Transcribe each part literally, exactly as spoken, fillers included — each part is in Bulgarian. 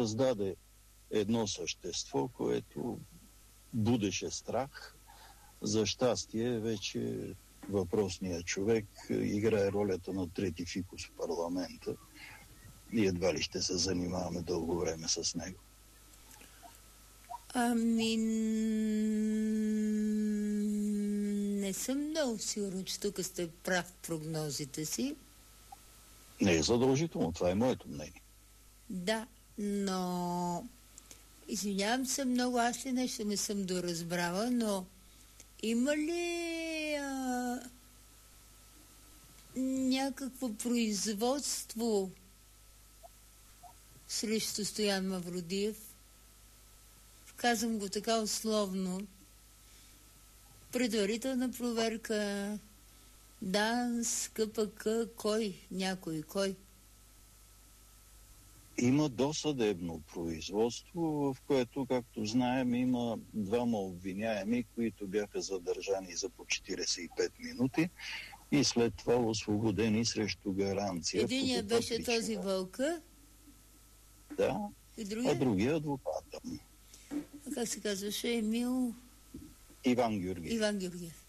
създаде едно същество, което будеше страх. За щастие, вече въпросният човек играе ролята на трети фикус в парламента и едва ли ще се занимаваме дълго време с него. Ами... Не съм много сигурна, че тук сте прав в прогнозите си. Не е задължително, това е моето мнение. Да, но... Извинявам се много, аз ли нещо не съм доразбрала, но има ли а... някакво производство срещу Стоян Мавродиев? Казвам го така условно. Предварителна проверка, ДАНС, КПК, кой? Някой, кой? Има досъдебно производство, в което, както знаем, има двама обвиняеми, които бяха задържани за по четиридесет и пет минути и след това освободени срещу гаранция. Единият беше причина. Този Вълка? Да, и другия? А другия адвоката. А как се казваше? Емил... Иван Георгиев. Иван Георгиев.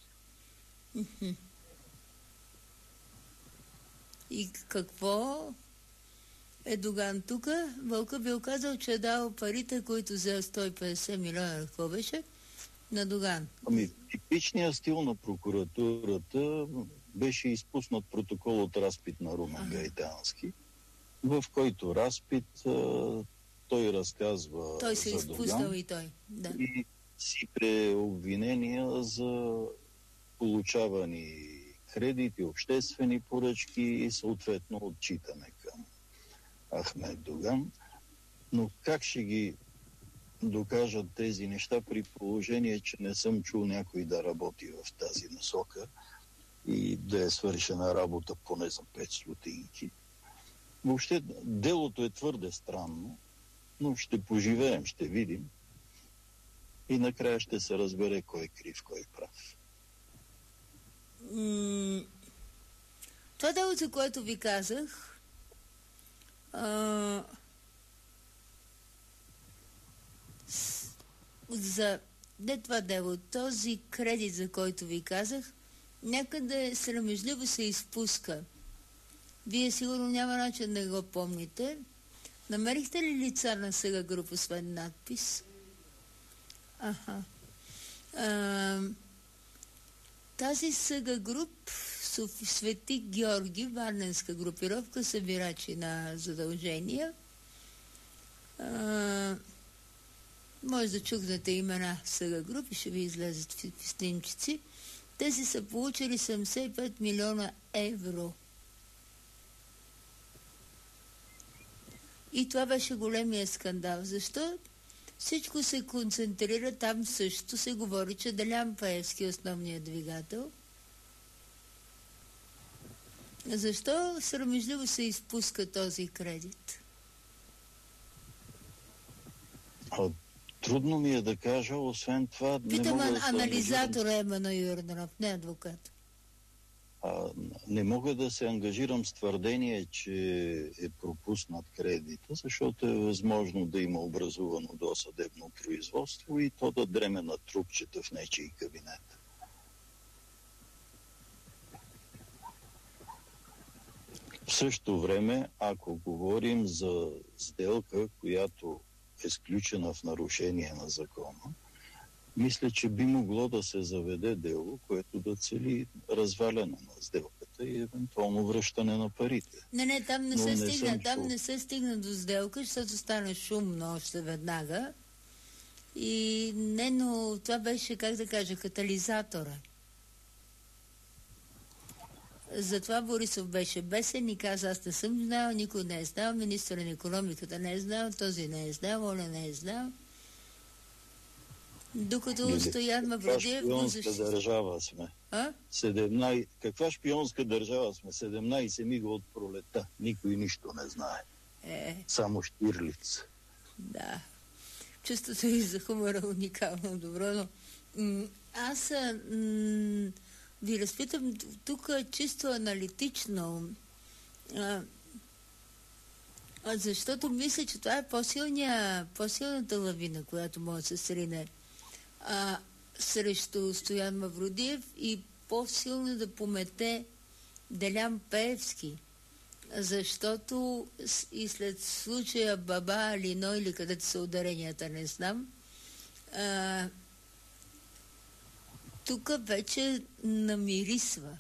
И какво е Доган тук? Вълка бил казал, че е дал парите, които за сто и петдесет милиона, какво беше, на Доган. Ами, типичният стил на прокуратурата беше изпуснат протокол от разпит на Румен Гайтански, в който разпит а, той разказва Той се е изпуснал Доган, и той. Да. И си преобвинения за получавани кредити, обществени поръчки и съответно отчитане към Ахмед Доган. Но как ще ги докажат тези неща при положение, че не съм чул някой да работи в тази насока и да е свършена работа поне за пет стотинки? Въобще делото е твърде странно, но ще поживеем, ще видим и накрая ще се разбере кой е крив, кой е прав. М- това дело, за което ви казах, а, с, за не това дело, този кредит, за който ви казах, някъде срамежливо се изпуска. Вие сигурно няма начин да го помните. Намерихте ли лица на Съга Груп, освен надпис? Аха. А, тази Съга Груп, Свети Георги, варненска групировка, събирачи на задължения. А, може да чукнете имена Съга Груп и ще ви излезат в, в снимчици. Тези са получили седемдесет и пет милиона евро. И това беше големия скандал. Защо? Всичко се концентрира, там също се говори, че Делян Пеевски е основният двигател. Защо срамежливо се изпуска този кредит? А, трудно ми е да кажа, освен това... Питам не мога да анализатора Емано Юрданов, не адвокат. А, не мога да се ангажирам с твърдение, че е пропуснат кредита, защото е възможно да има образувано досъдебно производство и то да дреме на трупчета в нечий кабинет. В същото време, ако говорим за сделка, която е сключена в нарушение на закона, мисля, че би могло да се заведе дело, което да цели разваляне на сделката и евентуално връщане на парите. Не, не, там не, се, не стигна, там не се стигна до сделка, защото стана шумно още веднага. И не, но това беше, как да кажа, катализатора. Затова Борисов беше бесен и каза, аз не съм знал, никой не е знал, министър на икономиката не е знал, този не е знал, Оля не е знал. Докато Стоян Мавродиев го защита. Каква шпионска държава сме? А? седемнадесет... Каква шпионска държава сме? седемнадесет мига от пролета. Никой нищо не знае. Е. Само Штирлиц. Да. Чувството и за хумора е уникално добро, но м- аз м- ви разпитам тук чисто аналитично. А, А защото мисля, че това е по-силния, по-силната лавина, която може да се срине а, срещу Стоян Мавродиев и по-силно да помете Делян Пеевски. Защото и след случая Баба Алино, или където са ударенията, не знам, а, тук вече намирисва.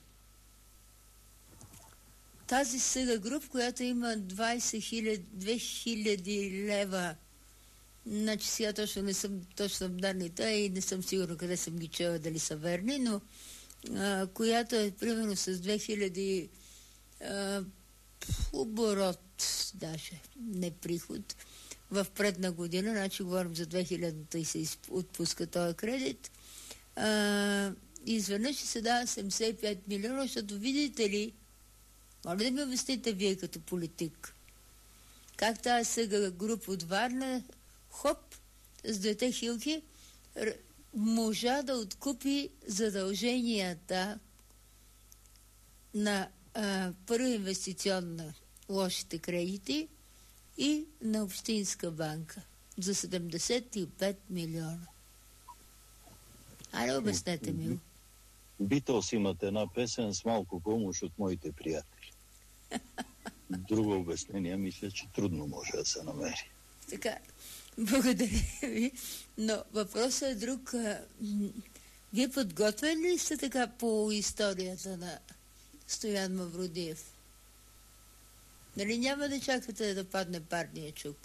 Тази Съга Груп, която има двайсет хиляди, две хиляди лева, значи сега точно не съм точно данните и не съм сигурна къде съм ги чела, дали са верни, но а, която е примерно с две хиляди а, оборот, даже не приход, в предна година, значи говорим за две хиляди и се отпуска този кредит, а, изведнъж ще се дава седемдесет и пет милиона, защото видите ли, моля да ми обясните вие като политик, как тази Съга Груп от Варна, хоп, с двете хилки, можа да откупи задълженията на а, първа инвестиционна лошите кредити и на Общинска банка за седемдесет и пет милиона. Айде, обяснете ми. Битълс имат една песен с малко помощ от моите приятели. Друго обяснение мисля, че трудно може да се намери. Така, благодаря ви. Но въпросът е друг. Вие подготвени ли сте така по историята на Стоян Мавродиев? Нали няма да чакате да падне парния чук?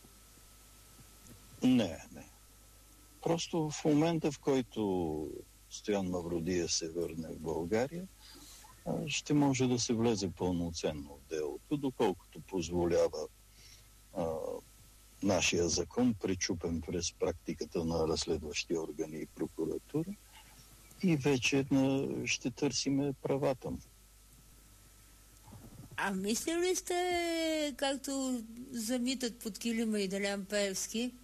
Не, не. Просто в момента, в който Стоян Мавродиев се върне в България, ще може да се влезе пълноценно в делото, доколкото позволява а, нашия закон, пречупен през практиката на разследващи органи и прокуратура, и вече на, ще търсиме правата му. А мислили ли сте, както замитат под килима и Делян Пеевски,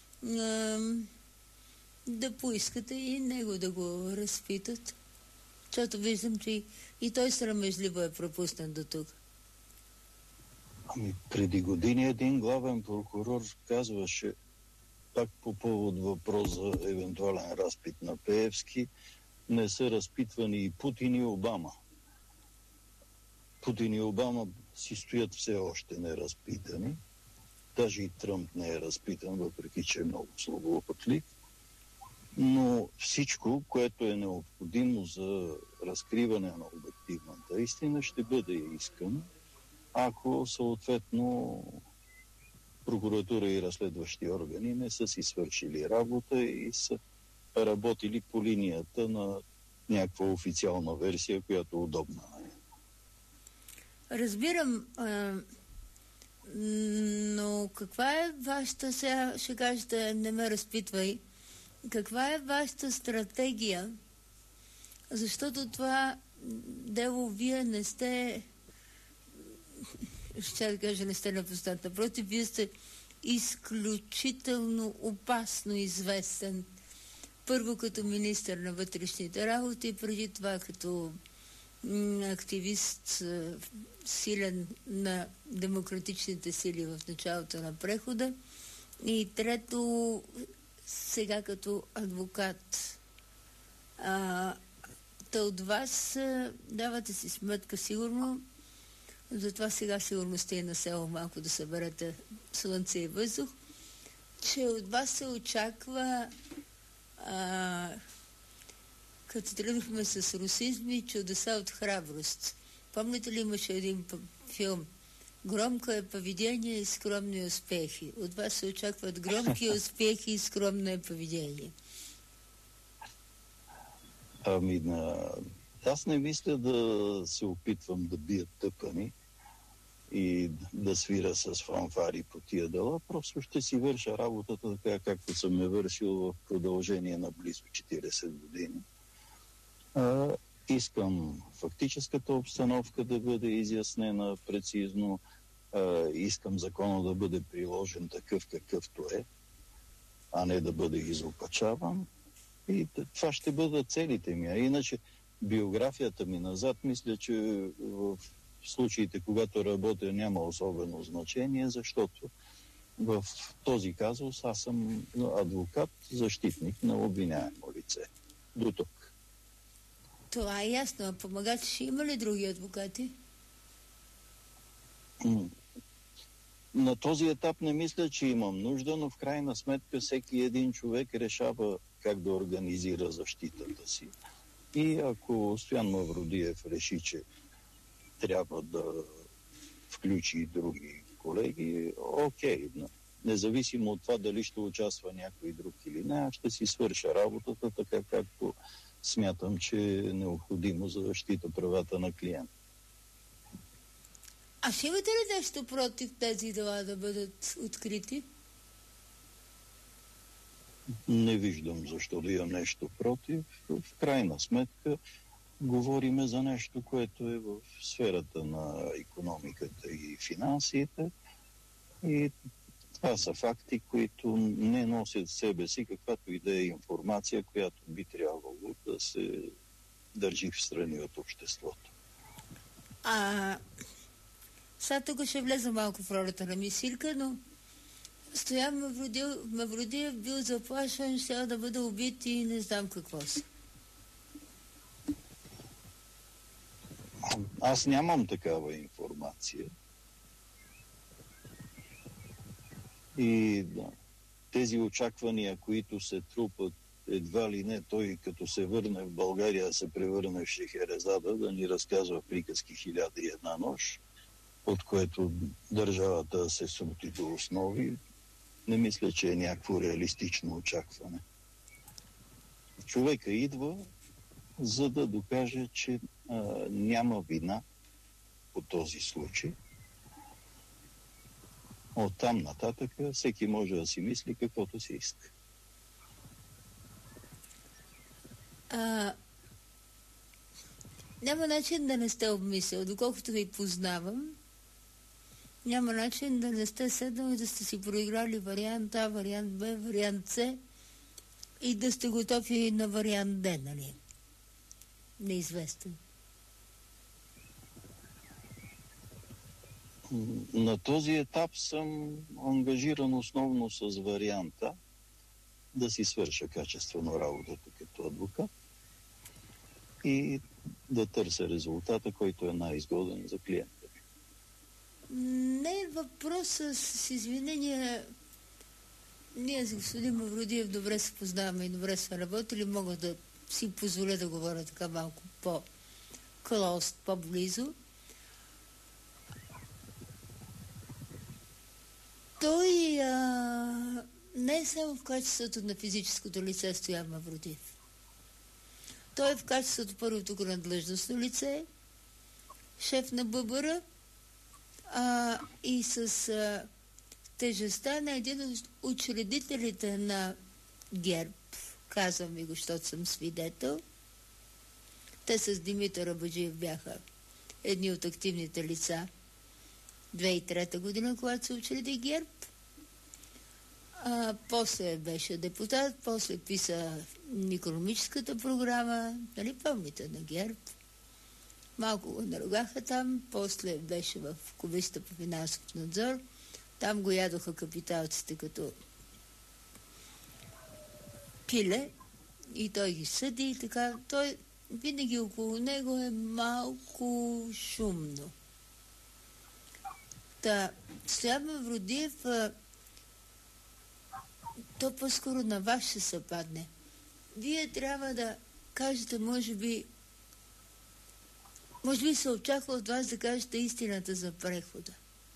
да поискате и него да го разпитат? Защото виждам, че и той срамежливо е пропуснат до тук. Ами преди години един главен прокурор казваше, пак по повод въпрос за евентуален разпит на Пеевски, не са разпитвани и Путин и Обама. Путин и Обама си стоят все още неразпитани. Даже и Тръмп не е разпитан, въпреки че е много злоупотребив. Но всичко, което е необходимо за разкриване на обективната истина, ще бъде искано, ако съответно прокуратура и разследващи органи не са си свършили работа и са работили по линията на някаква официална версия, която е удобна. Разбирам, а, но каква е вашата, сега ще кажете, не ме разпитвай, каква е вашата стратегия? Защото това дело вие не сте, ще да кажа, не сте напознат. Напротив, вие сте изключително опасно известен. Първо като министър на вътрешните работи, преди това като активист силен на демократичните сили в началото на прехода. И трето, сега като адвокат. А, та от вас давате си сметка сигурно, затова сега сигурно сте и на село малко да съберете слънце и въздух, че от вас се очаква а, като тръгнахме с русизми, чудеса от храброст. Помните ли имаше един филм? Громко е поведение и скромни успехи. От вас се очакват громки успехи и скромно е поведение. Ами, на... аз не мисля да се опитвам да бия тъпани и да свира с фанфари по тия дела. Просто ще си върша работата така, както съм я вършил в продължение на близо четирийсет години. А, искам фактическата обстановка да бъде изяснена прецизно. А, искам закона да бъде приложен такъв какъвто е, а не да бъде изопачаван. И това ще бъдат целите ми. А иначе биографията ми назад, мисля, че в случаите, когато работя, няма особено значение, защото в този казус аз съм адвокат, защитник на обвиняемо лице. До тук. Това е ясно. А помагачи ще има ли други адвокати? На този етап не мисля, че имам нужда, но в крайна сметка всеки един човек решава как да организира защитата си. И ако Стоян Мавродиев реши, че трябва да включи и други колеги, окей. Независимо от това дали ще участва някой друг или не, аз ще си свърша работата така, както смятам, че е необходимо за защита правата на клиента. А ще имате ли нещо против тези дела да бъдат открити? Не виждам защо да имам нещо против. В крайна сметка говориме за нещо, което е в сферата на икономиката и финансите. И това са факти, които не носят в себе си каквато и да е информация, която би трябвало да се държи в страни от обществото. А сега тук ще влеза малко в ролята на мисилка, но Стоян Мавродиев бил заплашен, ще да бъде убит и не знам какво си. Аз нямам такава информация. И да, тези очаквания, които се трупат, едва ли не той, като се върне в България, се превърне в Шехерезада, да ни разказва приказки хиляда и една нощ, от което държавата се срути до основи, не мисля, че е някакво реалистично очакване. Човека идва, за да докаже, че а, няма вина по този случай. От там нататък всеки може да си мисли каквото си иска. А, няма начин да не сте обмислил, доколкото ви познавам. Няма начин да не сте седнали да сте си проиграли вариант А, вариант Б, вариант С и да сте готови на вариант Д, нали? Неизвестен. На този етап съм ангажиран основно с варианта да си свърша качествено работата като адвокат и да търся резултата, който е най-изгоден за клиента. Не е въпрос с извинения. Ние с господин Мавродиев добре се познаваме и добре сме работили. Мога да си позволя да говоря така малко по-клост, по-близо. Той а, не е само в качеството на физическото лице Стоян Мавродиев. Той е в качеството първо тук на длъжностно лице, шеф на ББР, а, и с а, тежестта на един от учредителите на ГЕРБ. Казвам ви го, защото съм свидетел. Те с Димитър Абаджиев бяха едни от активните лица две хиляди и трета година, когато се учреди ГЕРБ. А, после беше депутат, после писа икономическата програма, нали помните, на ГЕРБ. Малко го наругаха там, после беше в Комисията по финансов надзор. Там го ядоха капиталците като пиле и той ги съди и така. Той винаги около него е малко шумно. Та, Стоян Мавродиев, то по-скоро на вас ще се падне. Вие трябва да кажете, може би, може би се очаква от вас да кажете истината за прехода.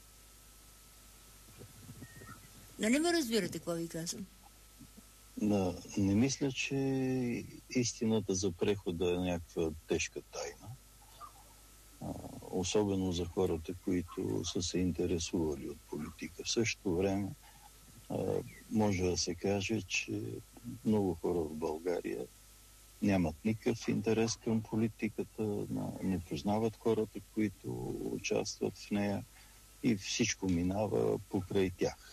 Нали ме разбирате какво ви казвам? Да, не мисля, че истината за прехода е някаква тежка тайна. А, особено за хората, които са се интересували от политика. В същото време а, може да се каже, че много хора в България нямат никакъв интерес към политиката, не познават хората, които участват в нея и всичко минава покрай тях.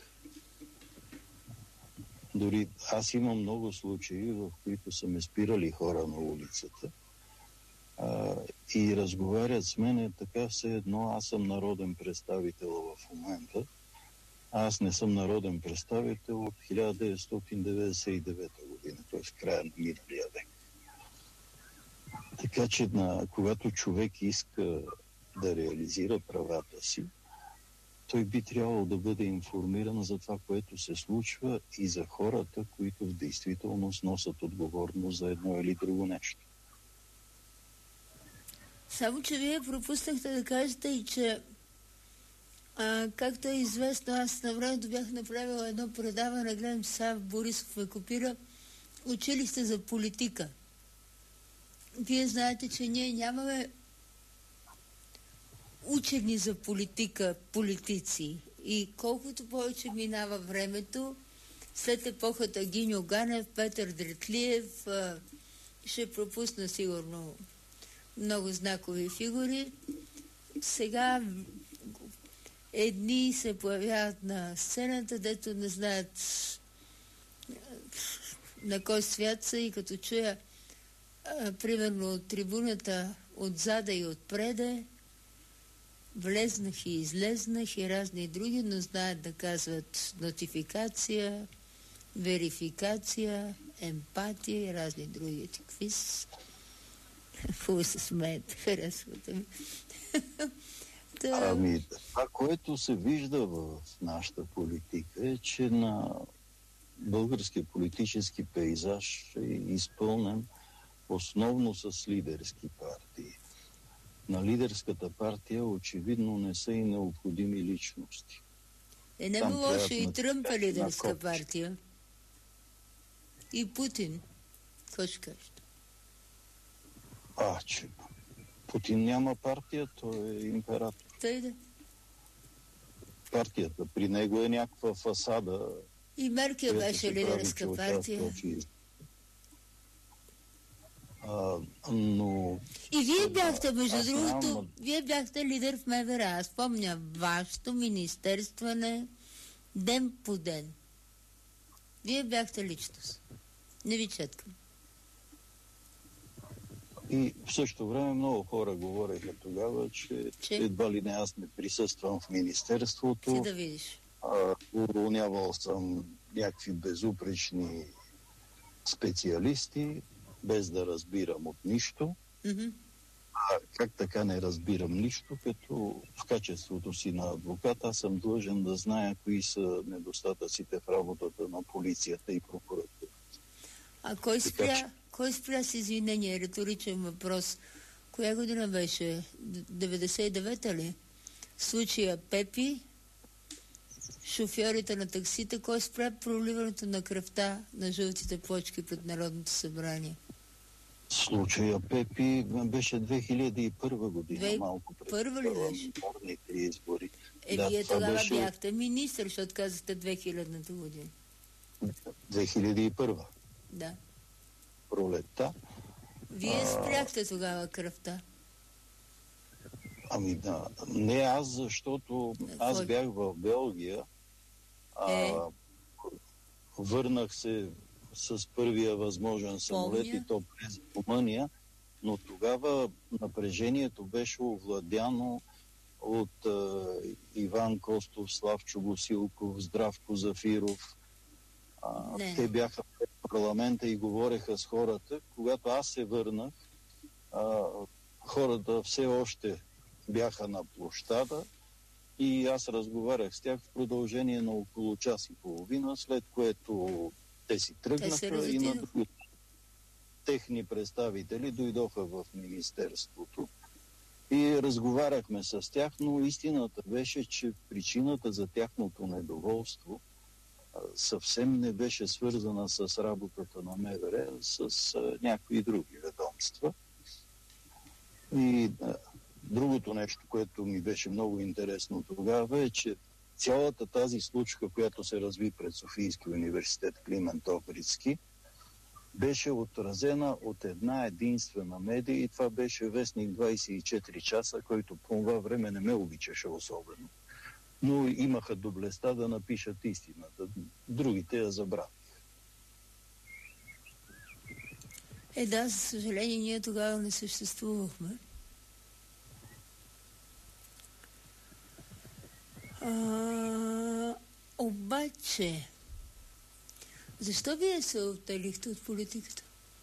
Дори аз имам много случаи, в които са ме спирали хора на улицата а, и разговарят с мен така все едно аз съм народен представител в момента. Аз не съм народен представител от хиляда деветстотин деветдесет и девета година, т.е. в края на миналия век. Така че на, когато човек иска да реализира правата си, той би трябвало да бъде информиран за това, което се случва и за хората, които в действителност носят отговорност за едно или друго нещо. Само, че вие пропуснахте да кажете и, че а, както е известно, аз на времето бях направила едно предаване, гледам сега Борисов ме копира, училище за политика. Вие знаете, че ние нямаме учени за политика, политици. И колкото повече минава времето, след епохата Гиньо Ганев, Петър Дретлиев, а, ще пропусна сигурно много знакови фигури. Сега едни се появяват на сцената, дето не знаят на кой свят са, и като чуя а, примерно от трибуната отзада и отпреде, влезнах и излезнах и разни други, но знаят да казват нотификация, верификация, емпатия и разни други. Какви са? Хубаво се смеят, харесвате ми. Да. Ами, това, което се вижда в нашата политика е, че на българския политически пейзаж е изпълнен основно с лидерски партии. На лидерската партия очевидно не са и необходими личности. Е, не било лошо и Тръмп е лидерска партия. И Путин. Какво ще кажете? А, че Путин няма партия, той е император. Тъй да. Партията при него е някаква фасада. И Меркел беше лидерска партия. А, но... И вие бяхте, между другото, нямам... вие бяхте лидер в МВР. Аз помня вашето министерстване ден по ден. Вие бяхте личност. Не ви четкам. И в същото време много хора говореха тогава, че, че? едва ли не аз не присъствам в министерството. Ти да видиш. А, уволнявал съм някакви безупречни специалисти, без да разбирам от нищо. Mm-hmm. А как така не разбирам нищо, като в качеството си на адвокат аз съм длъжен да зная кои са недостатъците в работата на полицията и прокуратурата. А кой спря, така, че... кой спря с извинение? Риторичен въпрос. Коя година беше? деветдесет и девета ли? Случая Пепи, шофьорите на таксите, кой спря проливането на кръвта на жълтите плочки пред Народното събрание? Случая Пепи беше две хиляди и първа година, Две... малко пред първа ли беше? парламентарните избори. Е, да, вие тогава беше... бяхте министър, защото казахте две хилядната година. две хиляди и първа. Да. Пролетта. Вие а... спряхте тогава кръвта. Ами да, не аз, защото аз Кой? бях в Белгия, а, е... върнах се с първия възможен самолет и то през Румъния, но тогава напрежението беше овладяно от а, Иван Костов, Славчо Босилков, Здравко Зафиров. А, те бяха в парламента и говореха с хората. Когато аз се върнах, а, хората все още бяха на площада и аз разговарях с тях в продължение на около час и половина, след което те си тръгнаха те и на други техни представители дойдоха в министерството и разговаряхме с тях, но истината беше, че причината за тяхното недоволство съвсем не беше свързана с работата на МВР, с а, някои други ведомства. И а, другото нещо, което ми беше много интересно тогава е, че цялата тази случка, която се разви пред Софийския университет Климент Охридски, беше отразена от една единствена медия и това беше вестник двайсет и четири часа, който по това време не ме обичаше особено. Но имаха доблестта да напишат истината. Другите я забравиха. Е, да, за съжаление, ние тогава не съществувахме. че защо вие се оттеглихте от политиката?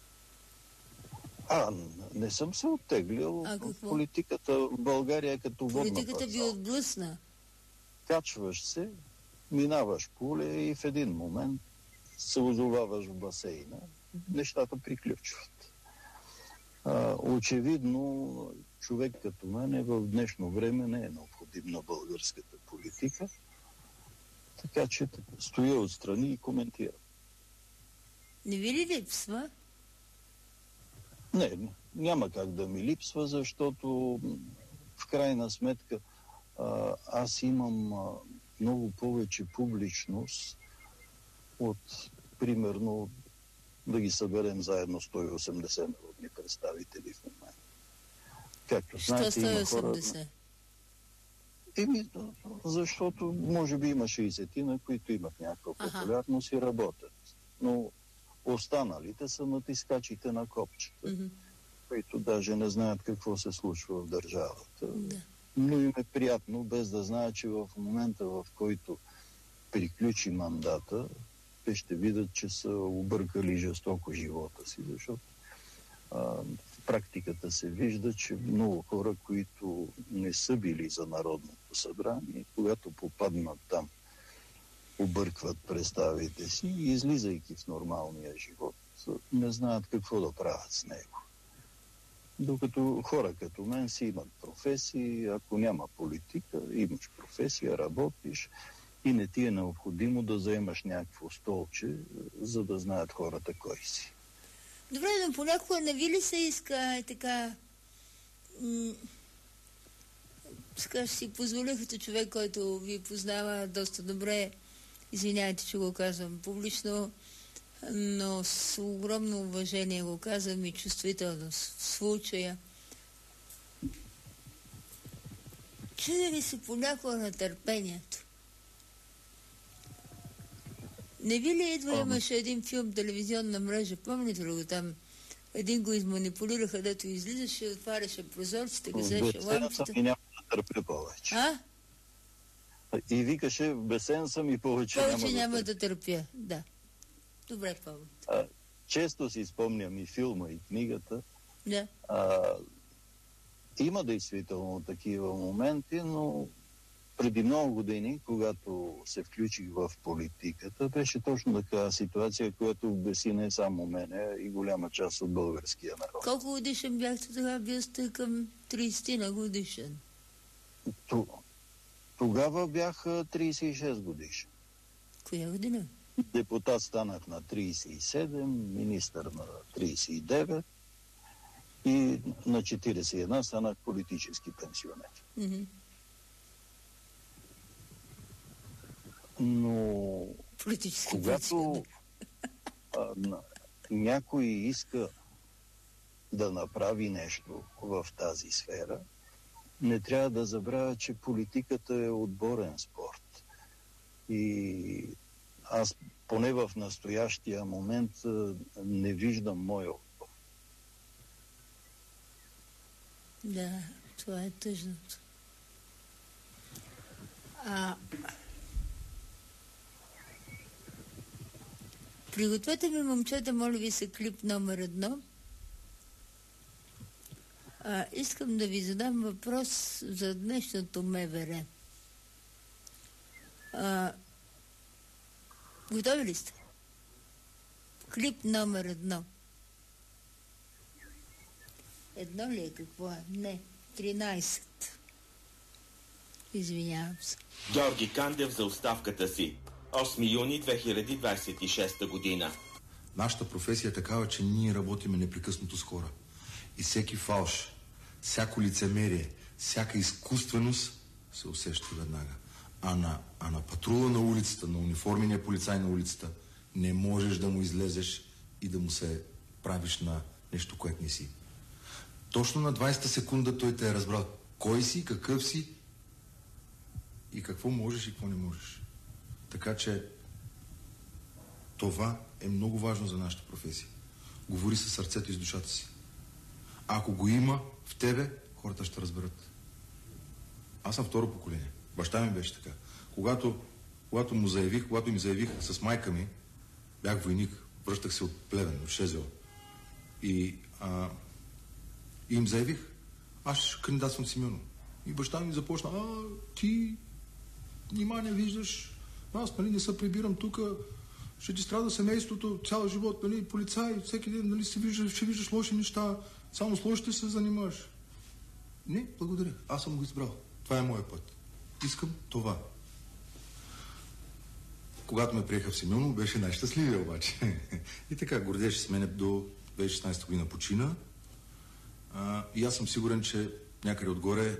А, не съм се оттеглил от политиката в България като водна парцала. Политиката ви отблъсна. Качваш се, минаваш поле и в един момент се озоваваш в басейна. Нещата приключват. А, очевидно, човек като мен в днешно време не е необходим на българската политика, така че стоя отстрани и коментирам. Не ви ли липсва? Не, няма как да ми липсва, защото в крайна сметка а, аз имам а, много повече публичност от, примерно, да ги съберем заедно сто и осемдесет народни представители в момента. Както знаете, сто и осемдесет? Хора... Еми, защото може би има шейсет, на които имат някаква популярност и работят. Но останалите са натискачите на копчета, mm-hmm. които даже не знаят какво се случва в държавата. Да. Но им е приятно, без да знаят, че в момента, в който приключи мандата, те ще видят, че са объркали жестоко живота си, защото а, в практиката се вижда, че много хора, които не са били за Народното събрание, когато попаднат там, объркват представите си и излизайки в нормалния живот, не знаят какво да правят с него. Докато хора като мен си имат професии, ако няма политика, имаш професия, работиш и не ти е необходимо да заемаш някакво столче, за да знаят хората кой си. Добре, но понякога не ви ли се иска е така... М- така ще си позволя като човек, който ви познава доста добре, извиняйте, че го казвам публично, но с огромно уважение го казвам и чувствителност в случая. Чуде ли се понякога на търпението? Не ви ли идва, имаше един филм, телевизионна мрежа, помните ли го там? Един го изманипулираха, дето излизаше, отваряше прозорците, газеше лампите. И няма да търпя повече. А? И викаше, бесен съм и повече, повече няма, няма да, да търпя. Да. Добре, помня. Често си спомням и филма, и книгата. Да. А, има действително такива моменти, но преди много години, когато се включих в политиката, беше точно такава ситуация, която обеси не само мене, и голяма част от българския народ. Колко годишен бяхте тогава? Бил сте към трийсет на годишен. Тогава бях трийсет и шест годишен. Коя година? Депутат станах на трийсет и седем, министър на трийсет и девет и на четирийсет и едно станах политически пенсионер. Mm-hmm. Но политически когато а, някой иска да направи нещо в тази сфера, не трябва да забравя, че политиката е отборен спорт. И аз поне в настоящия момент не виждам моя отбор. Да, това е тъжното. А... Пригответе ми, момчета, моля ви се, клип номер едно. А, искам да ви задам въпрос за днешното МВР. А, готови ли сте? Клип номер едно. Едно ли е, какво е? Не, тринайсет. Извинявам се. Георги Кандев за оставката си. осми юни две хиляди двадесет и шеста година. Нашата професия е такава, че ние работиме непрекъснато с хора. И всеки фалш, всяко лицемерие, всяка изкуственост се усеща веднага. А на, а на патрула на улицата, на униформения полицай на улицата, не можеш да му излезеш и да му се правиш на нещо, което не си. Точно на двадесета секунда той те е разбрал кой си, какъв си и какво можеш и какво не можеш. Така че това е много важно за нашата професия. Говори със сърцето и с душата си. Ако го има в тебе, хората ще разберат. Аз съм второ поколение. Баща ми беше така. Когато когато му заявих, когато им заявих с майка ми, бях войник, връщах се от Плевен, от Шезел. И, а, и им заявих, аз ще кандидатствам Симеонов. И баща ми започна, а, ти нима не виждаш, аз нали, не се прибирам тук, ще ти страда семейството, цял живот, нали, полицай, всеки ден нали, ще, виждаш, ще виждаш лоши неща, само с лошите се занимаваш. Не, благодаря, аз съм го избрал. Това е моят път. Искам това. Когато ме приеха в Симеоново, беше най-щастливия обаче. И така, гордеше с мене до две хиляди и шестнадесета година почина. А, и аз съм сигурен, че някъде отгоре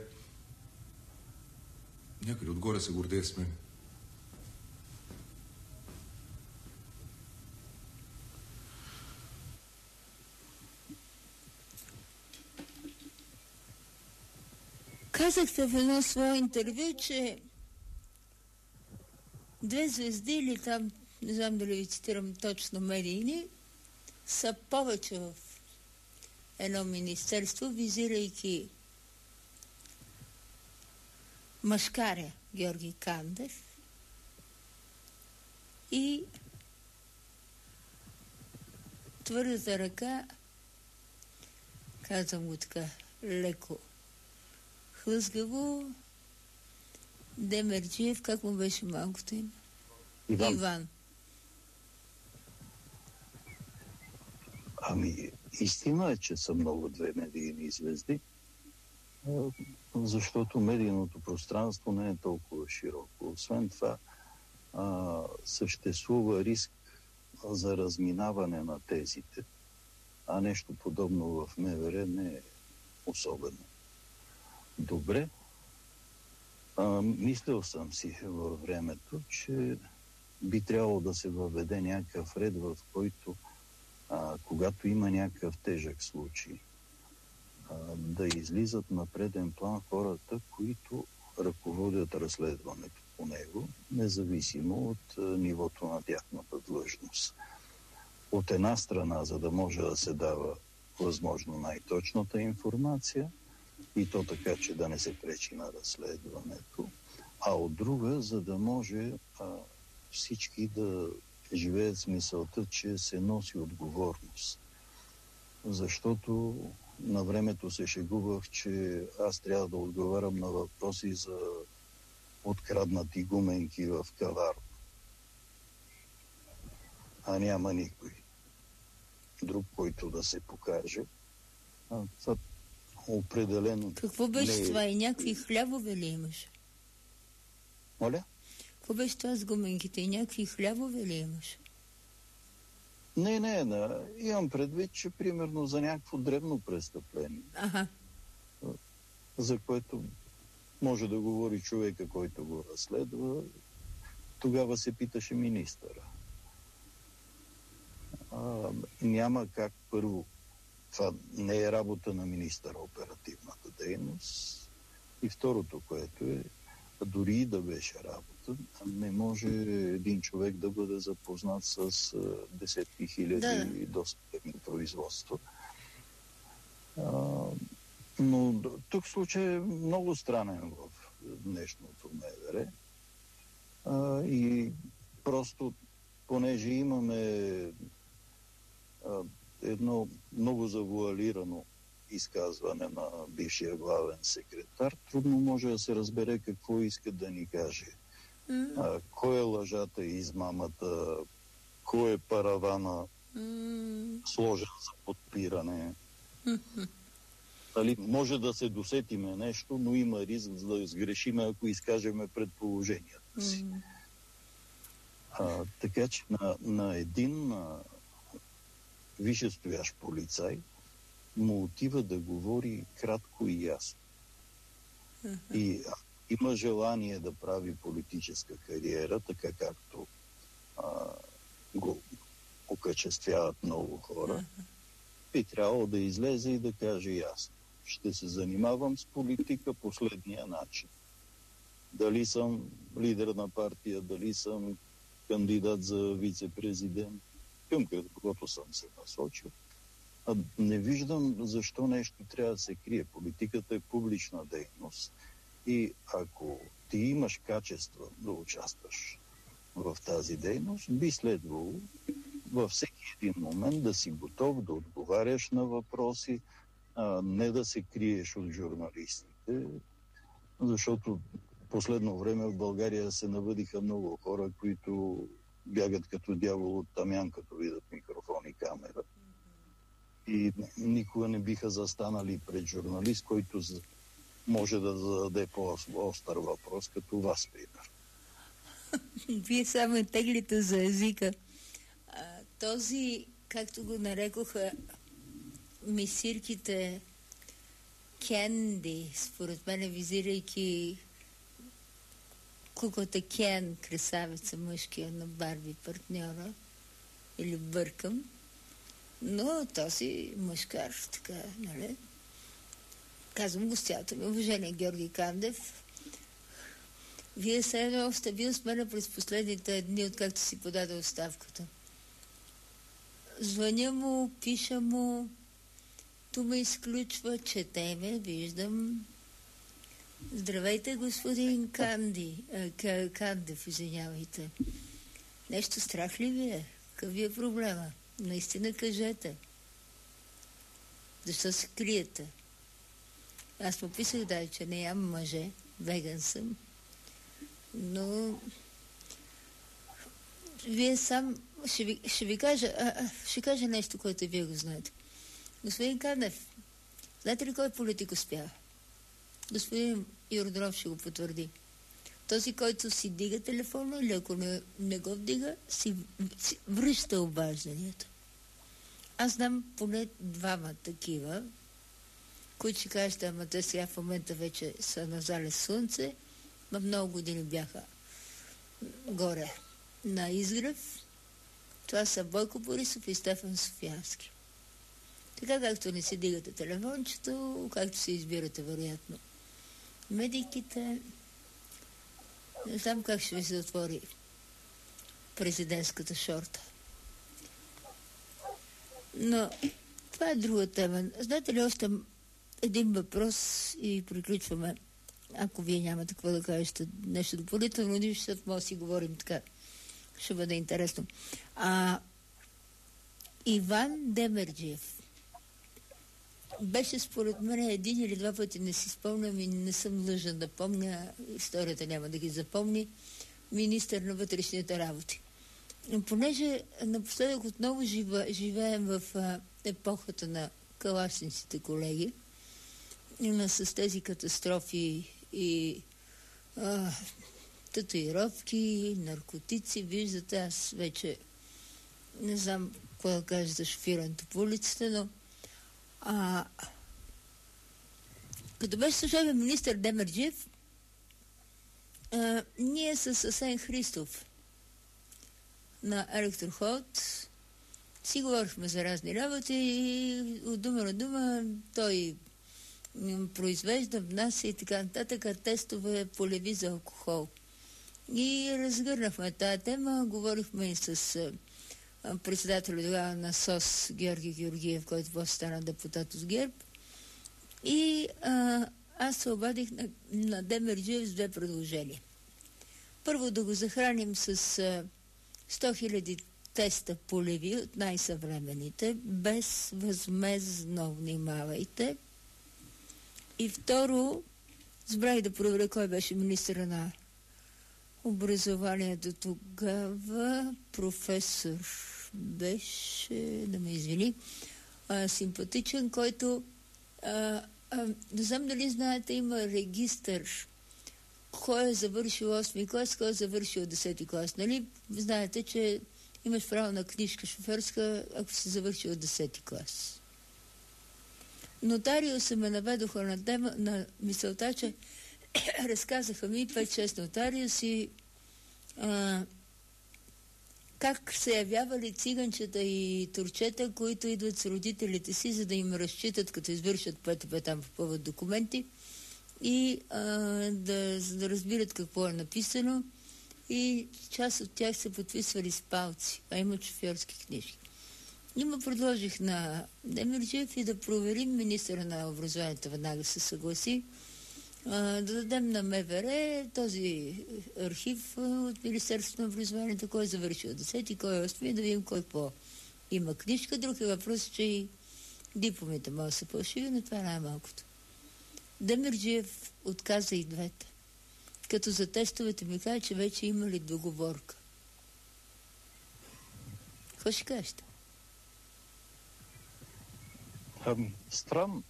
някъде отгоре се гордее с мен. Казахте в едно свое интервю, че две звезди или там, не знам дали ви цитирам точно медийни, са повече в едно министерство, визирайки мъжкаря Георги Кандев и твърдата ръка, казвам го така леко, хлъзгаво, Демерджиев, как му беше малкото име? Иван. Иван. Ами, истина е, че са много две медийни звезди, защото медийното пространство не е толкова широко. Освен това, а, съществува риск за разминаване на тезите, а нещо подобно в МВР не е особено добре. А, мислил съм си във времето, че би трябвало да се въведе някакъв ред, в който а, когато има някакъв тежък случай, а, да излизат на преден план хората, които ръководят разследването по него, независимо от а, нивото на тяхната длъжност. От една страна, за да може да се дава възможно най-точната информация, и то така, че да не се пречи на разследването, а от друга, за да може а, всички да живеят с мисълта, че се носи отговорност. Защото на времето се шегувах, че аз трябва да отговарям на въпроси за откраднати гуменки в каварна. А няма никой друг, който да се покаже. А, това определено... Какво беше не... това? И някакви хлябове ли имаш? Моля? Какво беше това с гуменките? И някакви хлябове ли имаш? Не, не, не. Имам предвид, че примерно за някакво дребно престъпление, Аха. за което може да говори човека, който го разследва, тогава се питаше министъра. А, няма как първо. Това не е работа на министъра, оперативната дейност. И второто, което е, дори и да беше работа, не може един човек да бъде запознат с десетки хиляди да. досъдебни производства. А, но тук случай е много странен в днешното МВР. А, и просто, понеже имаме а, едно много завуалирано изказване на бившия главен секретар, трудно може да се разбере какво иска да ни каже. Mm. А, кой е лъжата и измамата, кой е паравана mm. сложен за подпиране. Mm-hmm. Нали, може да се досетиме нещо, но има риск да сгрешиме, ако изкажеме предположенията си. Mm. А, така че на, на един на висшестоящ полицай му отива да говори кратко и ясно. Uh-huh. И а, има желание да прави политическа кариера, така както а, го окачествяват много хора, uh-huh. би трябвало да излезе и да каже ясно. Ще се занимавам с политика последния начин. Дали съм лидер на партия, дали съм кандидат за вице-президент, към каквото съм се насочил. А не виждам защо нещо трябва да се крие. Политиката е публична дейност и ако ти имаш качества да участваш в тази дейност, би следвало във всеки един момент да си готов да отговаряш на въпроси, а не да се криеш от журналистите, защото последно време в България се навъдиха много хора, които бягат като дявол от тамян, като видят микрофон и камера. И никога не биха застанали пред журналист, който може да зададе по-остър въпрос, като вас, пример. Вие само теглите за езика. А, този, както го нарекоха мисирките Кенди, според мен визирайки куклата Кен, красавица мъжкия на Барби партньора, или бъркам, но този мъжкар, така, нали? Казвам го с цялото ми уважение, Георги Кандев. Вие се едно сте бил с мене през последните дни, откакто си подаде оставката. Звъня му, пиша му, ту ме изключва, чете ме, виждам. Здравейте, господин Канди, а, Кандев, извинявайте. Нещо страх ли ви е? Какъв ви е проблема? Наистина кажете. Защо се криете? Аз му писах, да, че не ям мъже, веган съм, но вие сам, ще ви, ще ви кажа, а, а, ще кажа нещо, което вие го знаете. Господин Кандев, знаете ли кой политик успява? Господин Йорданов ще го потвърди. Този, който си дига телефона или ако не, не го вдига, си, си връща обажданията. Аз знам поне двама такива, които ще кажете, ама те сега в момента вече са на залез слънце, но много години бяха горе на изгрев. Това са Бойко Борисов и Стефан Софиянски. Така както не си дигате телефончето, както се избирате вероятно медиките, не знам как ще ви се отвори президентската шорта. Но това е друга тема. Знаете ли още един въпрос и приключваме. Ако вие нямате какво да кажете нещо допълнително, ние ще може да си говорим така. Ще бъде интересно. А, Иван Демерджиев беше според мен един или два пъти, не си спомням и не съм длъжна да помня, историята няма да ги запомни, министър на вътрешните работи. Понеже напоследък отново жива, живеем в а, епохата на калашниците, колеги, на, с тези катастрофи и а, татуировки, наркотици, виждате, аз вече не знам какво да кажа за шофирането по улицата, но а, като беше служебен министър Демерджиев, а, ние с Асен Христов на Електроход си говорихме за разни работи и от дума на дума той произвежда, внася и така нататък тестове полеви за алкохол. И разгърнахме тази тема, говорихме и с а, председателя тогава на СОС Георги Георгиев, който после стана депутат от ГЕРБ. И а, аз се обадих на, на Демерджиев с две предложения. Първо да го захраним с а, сто хиляди теста полеви от най-съвременните, безвъзмездно, внимавайте. И второ, забравих да проверя кой беше министъра на образованието тогава. Професор беше, да ме извини, а, симпатичен, който а, а, не знам дали знаете, има регистър кой е завършил осми клас, кой е завършил десети клас. Нали знаете, че имаш право на книжка шофьорска, ако си завършил десети клас. Нотариуса ме наведоха на, тема, на мисълта, че разказаха ми пет-шест нотариуси а, как се явявали циганчета и турчета, които идват с родителите си, за да им разчитат, като извършат ПТП там в повод документи и а, да, да разбират какво е написано, и част от тях се подписвали с палци, а имат шофьорски книжки. Нима предложих на Демерджиев и да проверим, министъра на образованието веднага се съгласи, а, да дадем на МВР този архив от Министерството на образованието, кой е завършил десети, кой е осми, да видим кой по има книжка. Друг е въпрос, че и дипломите могат да са фалшиви, но това е най-малкото. Демерджиев отказа и двете. Като за тестовете ми каза, че вече имали договорка. Какво ще кажете? Ами, странно.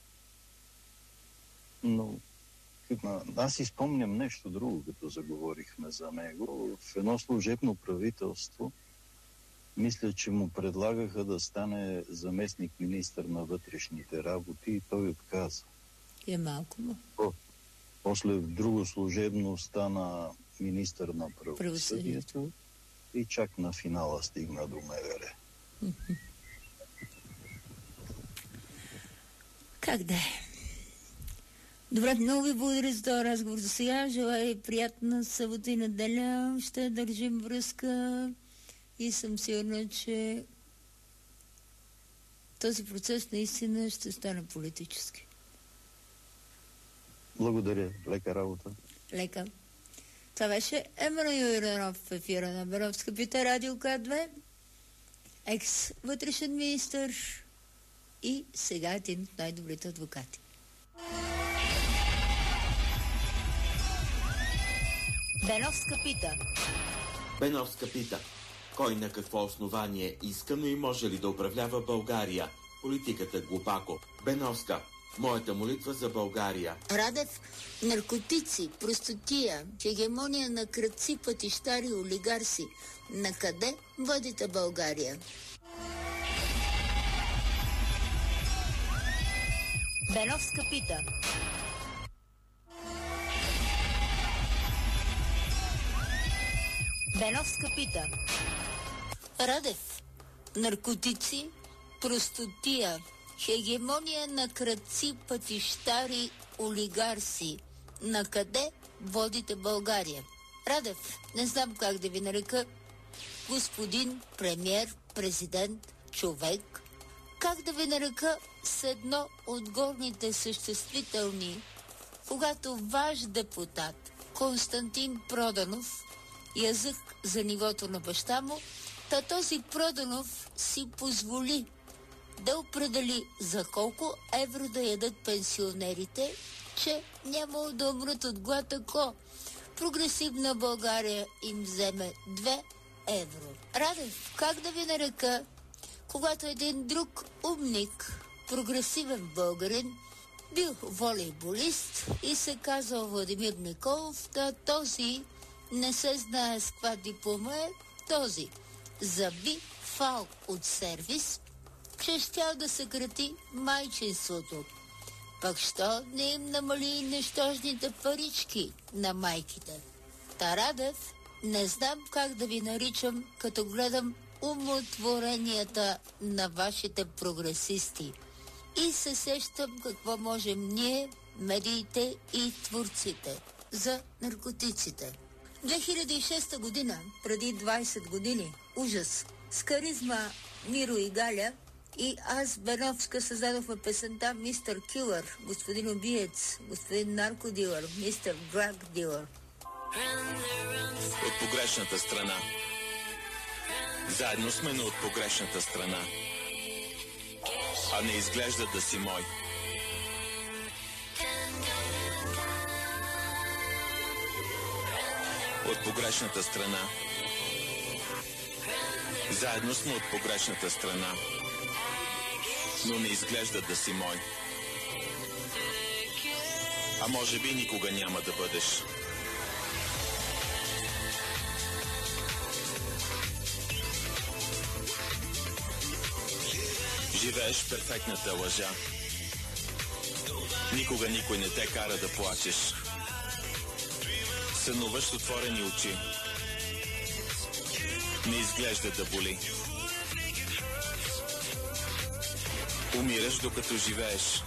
Но аз си спомням нещо друго, като заговорихме за него. В едно служебно правителство, мисля, че му предлагаха да стане заместник министър на вътрешните работи и той отказа. Е малко му. После в друго служебно стана министър на правосъдието и чак на финала стигна до МВР. Как да е? Добре, много ви благодаря за този разговор за сега. Желая приятна събота и неделя. Ще държим връзка и съм сигурна, че този процес наистина ще стане политически. Благодаря. Лека работа. Лека. Това беше Емануил Йорданов в ефира на Беновска пита, Радио К две, екс-вътрешен министър и сега един от най-добрите адвокати. Беновска пита. Беновска пита. Кой на какво основание иска, но и може ли да управлява България? Политиката глупако. Беновска. Моята молитва за България. Радев, наркотици, простотия, хегемония на крадци, пътищари, олигарси. Накъде водите България? Беновска пита. Беновска пита. Радев, наркотици, простотия, хегемония на крадци, пътищари, олигарси. Накъде водите България? Радев, не знам как да ви нарека. Господин, премиер, президент, човек. Как да ви нарека с едно от горните съществителни, когато ваш депутат Константин Проданов, язък за нивото на баща му, та този Проданов си позволи да определи за колко евро да ядат пенсионерите, че няма да умрат от глад, ако прогресивна България им вземе две евро. Радев, как да ви нарека, когато един друг умник, прогресивен българин, бил волейболист и се казал Владимир Николов, да този не се знае с каква диплома е, този заби фал от сервис, че щял да съкрати майчинството. Пък що не им намали нещожните парички на майките? Тарадев, не знам как да ви наричам, като гледам умотворенията на вашите прогресисти. И се сещам какво можем ние, медиите и творците, за наркотиците. две хиляди и шеста година, преди двайсет години, ужас, с каризма Миро и Галя, и аз, Беновска, създадохме песента Мистер Килър, господин убиец, господин наркодилър, мистер драг дилър. От погрешната страна. Заедно сме, но от погрешната страна. А не изглежда да си мой. От погрешната страна. Заедно сме от погрешната страна. Но не изглежда да си мой. А може би никога няма да бъдеш. Живееш в перфектната лъжа. Никога никой не те кара да плачеш. Сънуваш с отворени очи. Не изглежда да боли. Умираш докато живееш.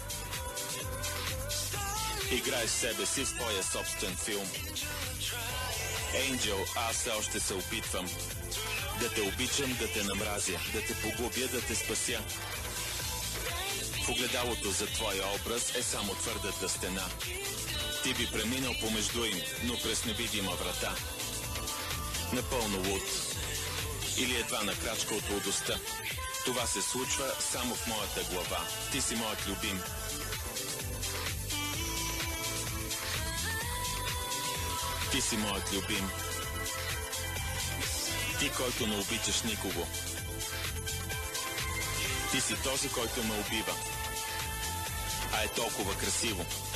Играеш себе си в твоя собствен филм. Енджел, аз все още се опитвам да те обичам, да те намразя, да те погубя, да те спася. В огледалото за твоя образ е само твърдата стена. Ти би преминал помежду им, но през невидима врата. Напълно луд. Или едва на крачка от лудостта. Това се случва само в моята глава. Ти си моят любим. Ти си моят любим. Ти, който не обичаш никого. Ти си този, който ме убива. А е толкова красиво.